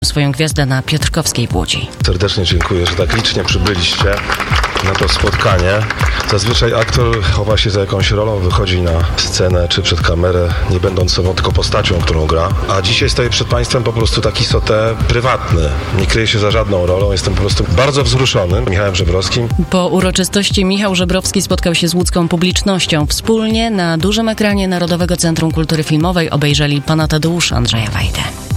swoją gwiazdę na Piotrkowskiej w Łodzi. Serdecznie dziękuję, że tak licznie przybyliście na to spotkanie. Zazwyczaj aktor chowa się za jakąś rolą, wychodzi na scenę czy przed kamerę, nie będąc sobą tylko postacią, którą gra. A dzisiaj stoję przed Państwem po prostu taki sotę prywatny. Nie kryję się za żadną rolą, jestem po prostu bardzo wzruszony Michałem Żebrowskim. Po uroczystości Michał Żebrowski spotkał się z łódzką publicznością. Wspólnie na dużym ekranie Narodowego Centrum Kultury Filmowej obejrzeli Pana Tadeusza Andrzeja Wajdę.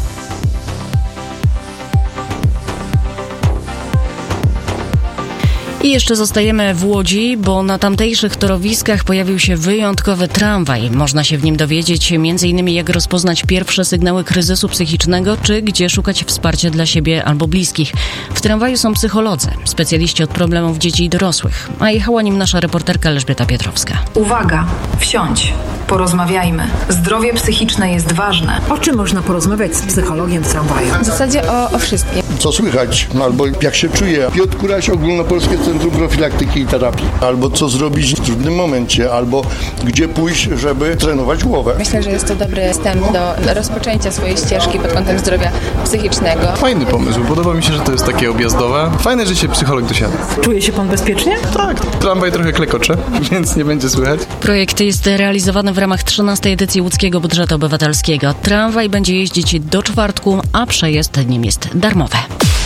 I jeszcze zostajemy w Łodzi, bo na tamtejszych torowiskach pojawił się wyjątkowy tramwaj. Można się w nim dowiedzieć m.in. jak rozpoznać pierwsze sygnały kryzysu psychicznego, czy gdzie szukać wsparcia dla siebie albo bliskich. W tramwaju są psycholodzy, specjaliści od problemów dzieci i dorosłych, a jechała nim nasza reporterka Elżbieta Pietrowska. Uwaga, wsiądź, porozmawiajmy. Zdrowie psychiczne jest ważne. O czym można porozmawiać z psychologiem w tramwaju? W zasadzie o wszystkim. Co słychać, albo jak się czuje. Piotr Kuraś, Ogólnopolskie Centrum Profilaktyki i Terapii. Albo co zrobić w trudnym momencie, albo gdzie pójść, żeby trenować głowę. Myślę, że jest to dobry wstęp do rozpoczęcia swojej ścieżki pod kątem zdrowia psychicznego. Fajny pomysł, podoba mi się, że to jest takie objazdowe. Fajne, że się psycholog dosiada. Czuje się pan bezpiecznie? Tak, tramwaj trochę klekocze, więc nie będzie słychać. Projekt jest realizowany w ramach 13. edycji Łódzkiego Budżetu Obywatelskiego. Tramwaj będzie jeździć do czwartku, a przejazd nim jest darmowy.